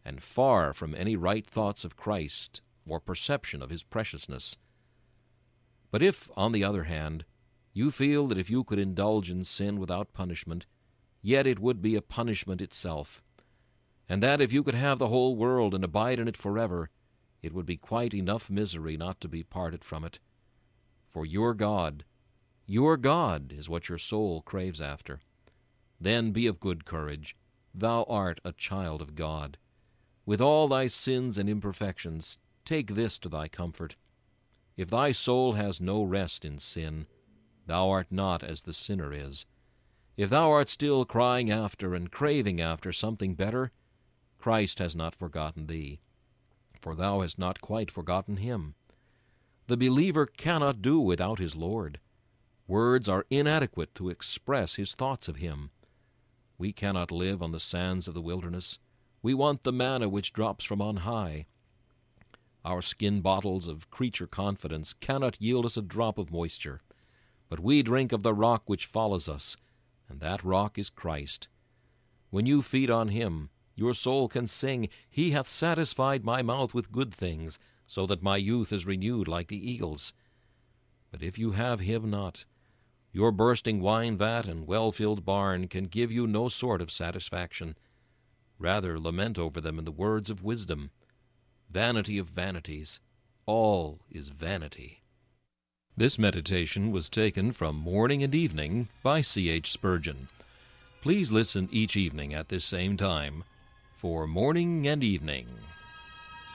and far from any right thoughts of Christ or perception of his preciousness. But if, on the other hand, you feel that if you could indulge in sin without punishment, yet it would be a punishment itself, and that if you could have the whole world and abide in it forever, it would be quite enough misery not to be parted from it. For your God is what your soul craves after. Then be of good courage. Thou art a child of God. With all thy sins and imperfections, take this to thy comfort. If thy soul has no rest in sin, thou art not as the sinner is. If thou art still crying after and craving after something better, Christ has not forgotten thee, for thou hast not quite forgotten him. The believer cannot do without his Lord. Words are inadequate to express his thoughts of him. We cannot live on the sands of the wilderness. We want the manna which drops from on high. Our skin bottles of creature confidence cannot yield us a drop of moisture, but we drink of the rock which follows us, and that rock is Christ. When you feed on him, your soul can sing, "He hath satisfied my mouth with good things, so that my youth is renewed like the eagles." But if you have him not, your bursting wine-vat and well-filled barn can give you no sort of satisfaction. Rather lament over them in the words of wisdom. Vanity of vanities, all is vanity. This meditation was taken from Morning and Evening by C.H. Spurgeon. Please listen each evening at this same time for Morning and Evening.